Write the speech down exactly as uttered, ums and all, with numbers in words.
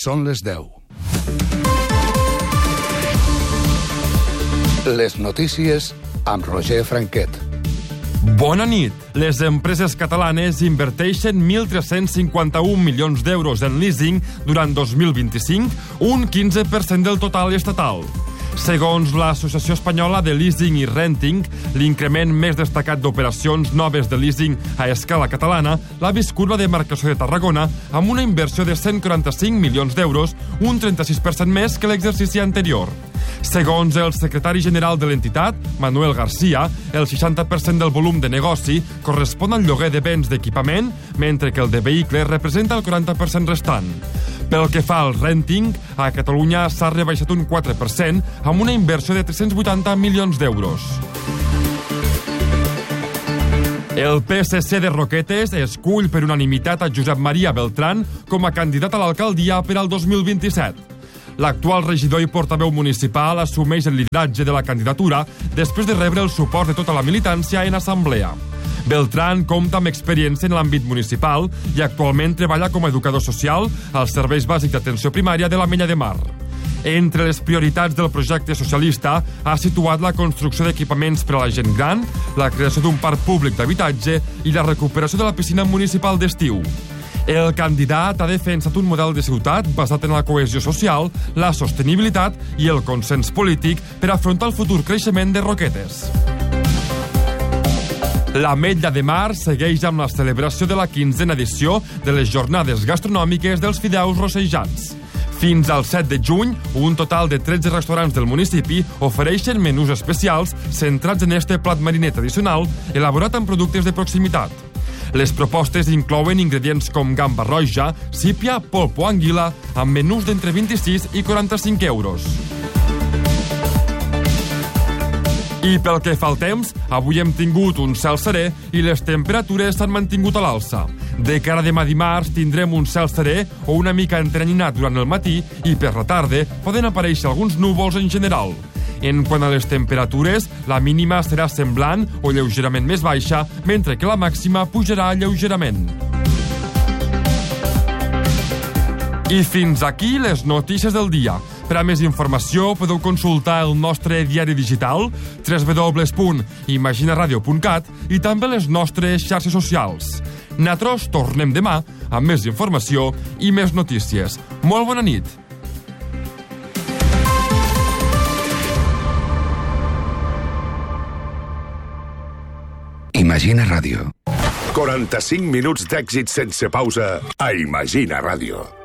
Són les deu. Les notícies amb Roger Franquet. Bona nit. Les empreses catalanes inverteixen mil tres-cents cinquanta-un milions d'euros en leasing durant dos mil vint-i-cinc, un quinze per cent del total estatal. Segons l'Associació Espanyola de Leasing i Renting, l'increment més destacat d'operacions noves de leasing a escala catalana l'ha viscut la demarcació de Tarragona amb una inversió de cent quaranta-cinc milions d'euros, un trenta-sis per cent més que l'exercici anterior. Segons el secretari general de l'entitat, Manuel García, el seixanta per cent del volum de negoci correspon al lloguer de béns d'equipament, mentre que el de vehicles representa el quaranta per cent restant. Pel que fa al renting, a Catalunya s'ha rebaixat un quatre per cent amb una inversió de tres-cents vuitanta milions d'euros. El P S C de Roquetes escull per unanimitat a Josep Maria Beltrán com a candidat a l'alcaldia per al dos mil vint-i-set. L'actual regidor i portaveu municipal assumeix el lideratge de la candidatura després de rebre el suport de tota la militància en assemblea. Beltrán compta amb experiència en l'àmbit municipal i actualment treballa com a educador social als serveis bàsics d'atenció primària de la Mella de Mar. Entre les prioritats del projecte socialista ha situat la construcció d'equipaments per a la gent gran, la creació d'un parc públic d'habitatge i la recuperació de la piscina municipal d'estiu. El candidat ha defensat un model de ciutat basat en la cohesió social, la sostenibilitat i el consens polític per afrontar el futur creixement de Roquetes. L'Ametlla de Mar segueix amb la celebració de la quinzena edició de les jornades gastronòmiques dels fideus rossejats. Fins al set de juny, un total de tretze restaurants del municipi ofereixen menús especials centrats en este plat mariner tradicional elaborat amb productes de proximitat. Les propostes inclouen ingredients com gamba roja, sípia, polp o anguila, amb menús d'entre vint-i-sis i quaranta-cinc euros. I pel que fa al temps, avui hem tingut un cel serè i les temperatures s'han mantingut a l'alça. De cara a demà dimarts tindrem un cel serè o una mica entrenyinat durant el matí i per la tarda poden aparèixer alguns núvols en general. En quant a les temperatures, la mínima serà semblant o lleugerament més baixa, mentre que la màxima pujarà lleugerament. I fins aquí les notícies del dia. Per a més informació podeu consultar el nostre diari digital w w w punt imaginaradio punt cat i també les nostres xarxes socials. Nosaltres tornem demà amb més informació i més notícies. Molt bona nit! Imagina Ràdio. quaranta-cinc minuts d'èxit sense pausa a Imagina Ràdio.